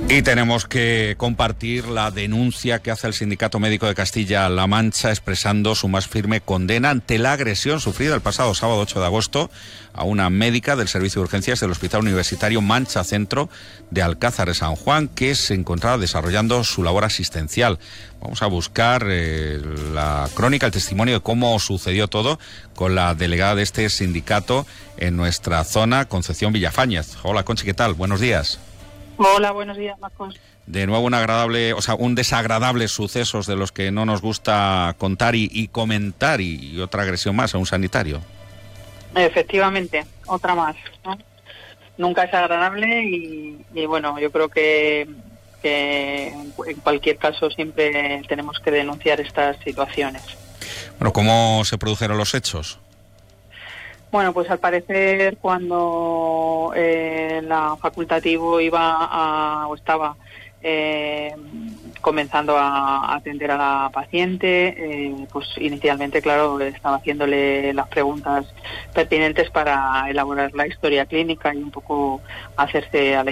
Y tenemos que compartir la denuncia que hace el Sindicato Médico de Castilla-La Mancha, expresando su más firme condena ante la agresión sufrida el pasado sábado 8 de agosto a una médica del Servicio de Urgencias del Hospital Universitario Mancha Centro de Alcázar de San Juan, que se encontraba desarrollando su labor asistencial. Vamos a buscar la crónica, el testimonio de cómo sucedió todo con la delegada de este sindicato en nuestra zona, Concepción Villafañez. Hola, Conchi, ¿qué tal? Buenos días. Hola, buenos días, Marcos. De nuevo un desagradable sucesos de los que no nos gusta contar y comentar, y otra agresión más a un sanitario. Efectivamente, otra más, ¿no? Nunca es agradable y bueno, yo creo que en cualquier caso siempre tenemos que denunciar estas situaciones. Bueno, ¿cómo se produjeron los hechos? Bueno, pues al parecer cuando la facultativo estaba comenzando a atender a la paciente, pues inicialmente, claro, estaba haciéndole las preguntas pertinentes para elaborar la historia clínica y un poco hacerse a la